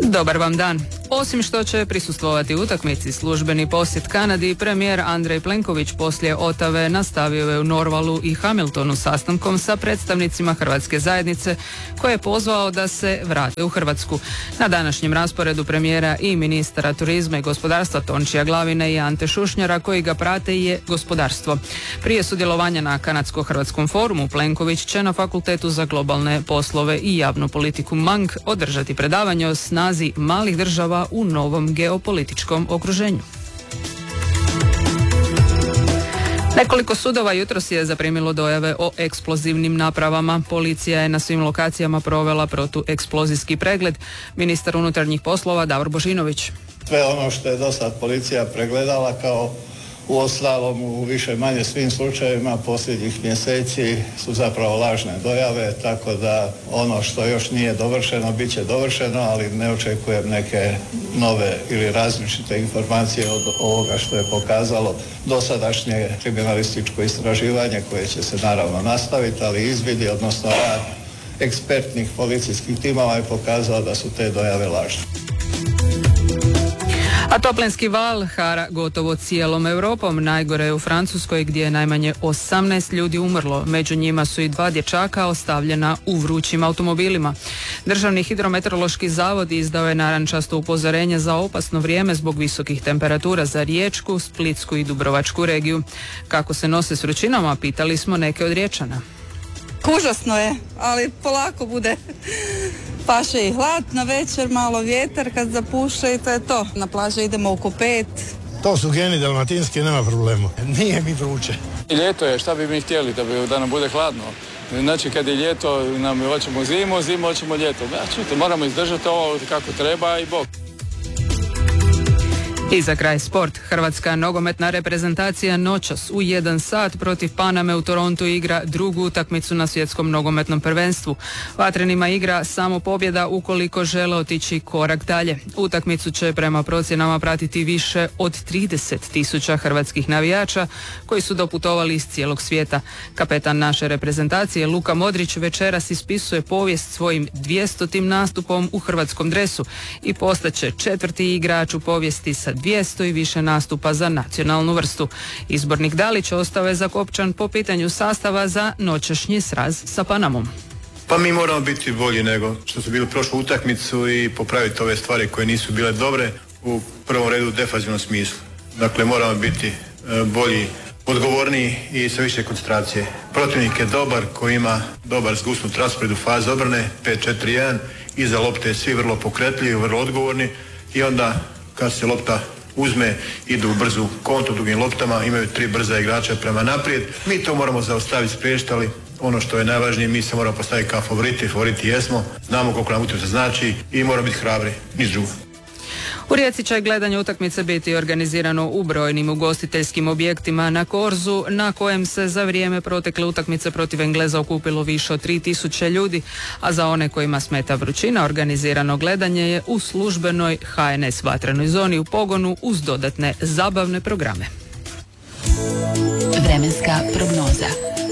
Dobar vam dan. Osim što će prisustvovati utakmici, službeni posjet Kanadi, premijer Andrej Plenković poslije Otave nastavio je u Norvalu i Hamiltonu sastankom sa predstavnicima hrvatske zajednice koje je pozvao da se vrate u Hrvatsku. Na današnjem rasporedu premijera i ministara turizma i gospodarstva Tončija Glavine i Ante Šušnjara koji ga prate je gospodarstvo. Prije sudjelovanja na Kanadsko-hrvatskom forumu Plenković će na Fakultetu za globalne poslove i javnu politiku MANG održati predavanje o snazi malih država u novom geopolitičkom okruženju. Nekoliko sudova jutros je zaprimilo dojave o eksplozivnim napravama. Policija je na svim lokacijama provela protueksplozijski pregled. Ministar unutarnjih poslova Davor Božinović. Sve ono što je do sad policija pregledala kao u ostalom u više manje svim slučajevima posljednjih mjeseci su zapravo lažne dojave, tako da ono što još nije dovršeno bit će dovršeno, ali ne očekujem neke nove ili različite informacije od ovoga što je pokazalo dosadašnje kriminalističko istraživanje koje će se naravno nastaviti, ali izvidi, odnosno rad ekspertnih policijskih timova je pokazao da su te dojave lažne. A toplinski val hara gotovo cijelom Europom. Najgore je u Francuskoj gdje je najmanje 18 ljudi umrlo. Među njima su i 2 dječaka ostavljena u vrućim automobilima. Državni hidrometeorološki zavod izdao je narančasto upozorenje za opasno vrijeme zbog visokih temperatura za Riječku, Splitsku i Dubrovačku regiju. Kako se nose s vrućinama, pitali smo neke od Riječana. Užasno je, ali polako bude. Paše i hlad, na večer malo vjetar kad zapuše i to je to. Na plaže idemo oko 5. To su geni dalmatinski, nema problema. Nije mi vruće. Ljeto je, šta bi mi htjeli da nam bude hladno? Znači kad je ljeto nam hoćemo zimu hoćemo ljeto. Čujte, moramo izdržati ovo kako treba i bok. I za kraj sport. Hrvatska nogometna reprezentacija noćas u 1 sat protiv Paname u Torontu igra drugu utakmicu na svjetskom nogometnom prvenstvu. Vatrenima igra samo pobjeda ukoliko žele otići korak dalje. Utakmicu će prema procjenama pratiti više od 30.000 hrvatskih navijača koji su doputovali iz cijelog svijeta. Kapetan naše reprezentacije Luka Modrić večeras ispisuje povijest svojim 200. nastupom u hrvatskom dresu i postaće 4. igrač u povijesti sa 200 i više nastupa za nacionalnu vrstu. Izbornik Dalić ostao je zakopčan po pitanju sastava za noćašnji sraz sa Panamom. Pa mi moramo biti bolji nego što su bili prošlu utakmicu i popraviti ove stvari koje nisu bile dobre u prvom redu u defanzivnom smislu. Dakle, moramo biti bolji, odgovorniji i sa više koncentracije. Protivnik je dobar koji ima dobar zgusnut raspored u fazi obrane 5-4-1, iza lopte svi vrlo pokretljivi, vrlo odgovorni i onda kad se lopta uzme, idu u brzu kontru dugim loptama, imaju 3 brza igrača prema naprijed. Mi to moramo zaustaviti, spriječiti, ali ono što je najvažnije, mi se moramo postaviti kao favoriti jesmo, znamo koliko nam utakmica znači i moramo biti hrabri, niš drugo. U Rijeci će gledanje utakmice biti organizirano u brojnim ugostiteljskim objektima na Korzu, na kojem se za vrijeme protekle utakmice protiv Engleza okupilo više od 3000 ljudi, a za one kojima smeta vrućina organizirano gledanje je u službenoj HNS vatrenoj zoni u pogonu uz dodatne zabavne programe. Vremenska prognoza.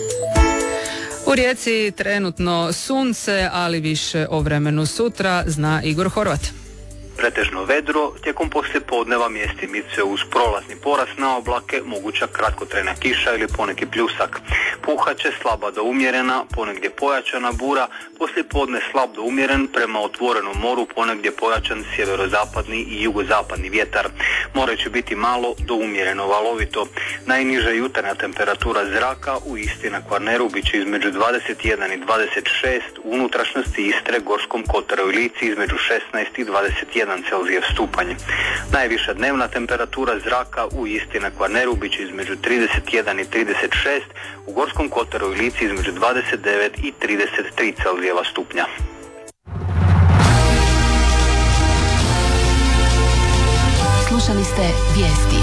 U Rijeci trenutno sunce, ali više o vremenu sutra zna Igor Horvat. Pretežno vedro, tijekom poslijepodneva mjestimice uz prolazni porast na oblake, moguća kratkotrajna kiša ili poneki pljusak. Puhaće slaba do umjerena, ponegdje pojačana bura, poslijepodne slab do umjeren, prema otvorenom moru ponegdje pojačan sjeverozapadni i jugozapadni vjetar. More će biti malo do umjereno valovito. Najniža jutarnja temperatura zraka u Istri na Kvarneru bit će između 21 i 26, u unutrašnjosti Istre, Gorskom kotaru i Lici između 16 i 21 Celzijev stupanj. Najviša dnevna temperatura zraka u Istri na Kvarneru bit će između 31 i 36, u Gorskom kotaru i Lici između 29 i 33 Celzijeva stupnja. Slušali ste vijesti.